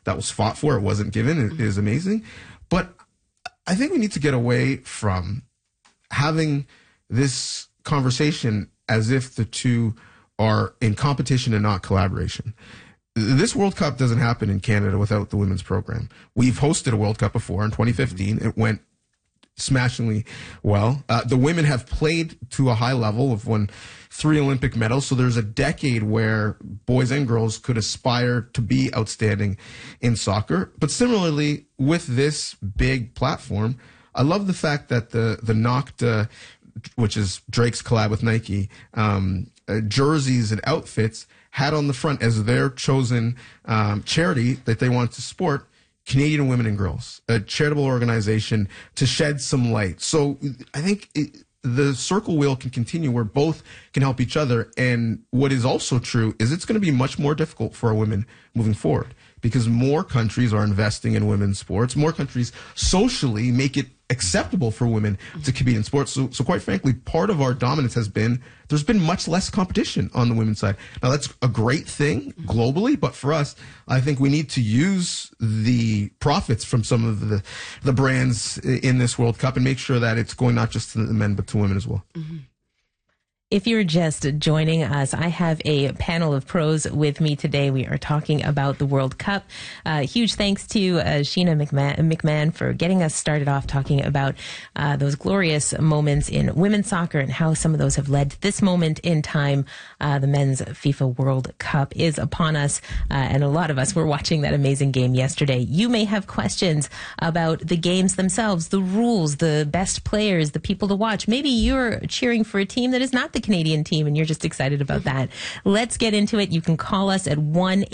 that was fought for. It wasn't given. It is amazing. But I think we need to get away from having this conversation as if the two are in competition and not collaboration. This World Cup doesn't happen in Canada without the women's program. We've hosted a World Cup before in 2015. It went smashingly well. The women have played to a high level, have won 3 Olympic medals. So there's a decade where boys and girls could aspire to be outstanding in soccer. But similarly, with this big platform, I love the fact that the Nocta, which is Drake's collab with Nike, jerseys and outfits had on the front as their chosen charity that they want to support Canadian Women and Girls, a charitable organization to shed some light. So I think the circle wheel can continue where both can help each other. And what is also true is it's going to be much more difficult for our women moving forward because more countries are investing in women's sports. More countries socially make it acceptable for women to compete in sports. So quite frankly, part of our dominance has been there's been much less competition on the women's side. Now, that's a great thing globally, but for us, I think we need to use the profits from some of the brands in this World Cup and make sure that it's going not just to the men, but to women as well. Mm-hmm. If you're just joining us, I have a panel of pros with me today. We are talking about the World Cup. Huge thanks to Sheena McMahon for getting us started off talking about those glorious moments in women's soccer and how some of those have led to this moment in time. The men's FIFA World Cup is upon us, and a lot of us were watching that amazing game yesterday. You may have questions about the games themselves, the rules, the best players, the people to watch. Maybe you're cheering for a team that is not the Canadian team and you're just excited about that. Let's get into it. You can call us at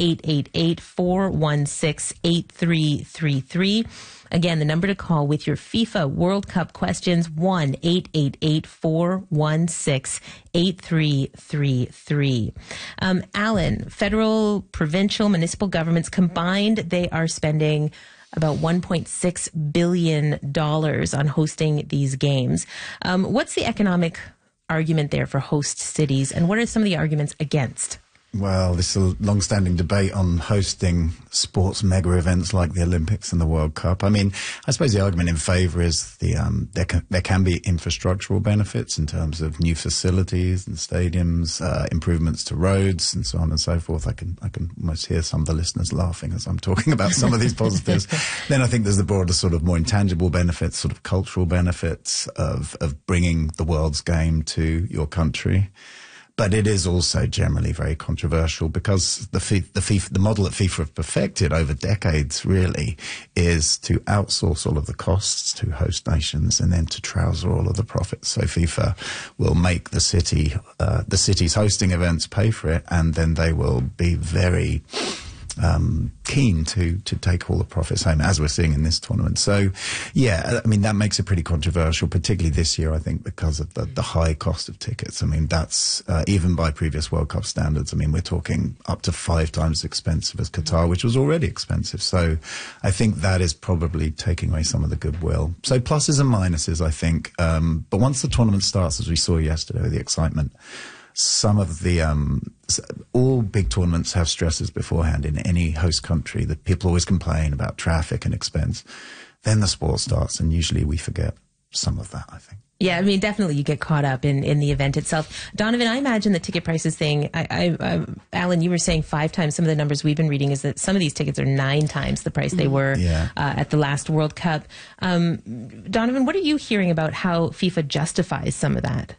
1-888-416-8333. Again, the number to call with your FIFA World Cup questions, 1-888-416-8333. Alan, federal, provincial, municipal governments combined, they are spending about $1.6 billion on hosting these games. What's the economic argument there for host cities, and what are some of the arguments against? Well, this is a long-standing debate on hosting sports mega events like the Olympics and the World Cup. I mean, I suppose the argument in favour is there can be infrastructural benefits in terms of new facilities and stadiums, improvements to roads, and so on and so forth. I can almost hear some of the listeners laughing as I'm talking about some of these positives. Then I think there's the broader sort of more intangible benefits, sort of cultural benefits of bringing the world's game to your country. But it is also generally very controversial because the model that FIFA have perfected over decades really is to outsource all of the costs to host nations and then to trouser all of the profits. So FIFA will make the cities hosting events pay for it, and then they will be very keen to take all the profits home, as we're seeing in this tournament. So, yeah, I mean, that makes it pretty controversial, particularly this year, I think, because of the high cost of tickets. I mean, that's, even by previous World Cup standards, I mean, we're talking up to 5 times as expensive as Qatar, which was already expensive. So I think that is probably taking away some of the goodwill. So pluses and minuses, I think. But once the tournament starts, as we saw yesterday with the excitement, some of the all big tournaments have stresses beforehand in any host country that people always complain about traffic and expense. Then the sport starts, and usually we forget some of that, I think. Yeah, I mean, definitely you get caught up in the event itself. Donovan, I imagine the ticket prices thing, Alan, you were saying 5 times. Some of the numbers we've been reading is that some of these tickets are 9 times the price they were at the last World Cup. Donovan, what are you hearing about how FIFA justifies some of that?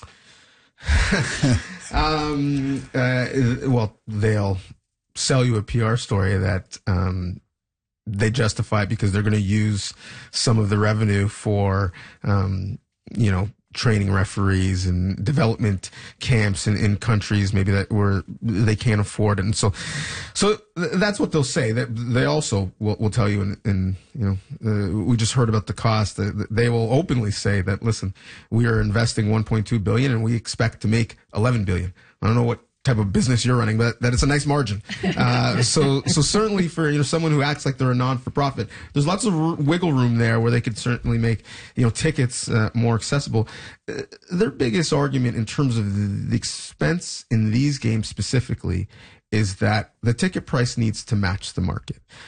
Well, they'll sell you a PR story that they justify it because they're going to use some of the revenue for, training referees and development camps in countries maybe that where they can't afford it. And so that's what they'll say. That they also will tell you, we just heard about the cost. They will openly say that, listen, we are investing $1.2 billion and we expect to make $11 billion. I don't know what type of business you're running, but that it's a nice margin. So certainly for someone who acts like they're a non-for-profit, there's lots of wiggle room there where they could certainly make tickets more accessible. Their biggest argument in terms of the expense in these games specifically is that the ticket price needs to match the market.